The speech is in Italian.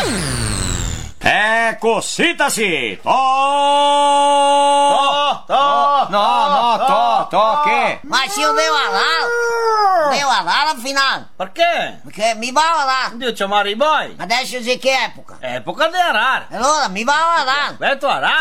Cosita sì. Che? Ma se io devo andare al finale. Perché? Perché mi va là. Dio ci amare i boy. Adesso c'è che epoca? Epoca di arare. Allora mi va là. Beh, tu arare.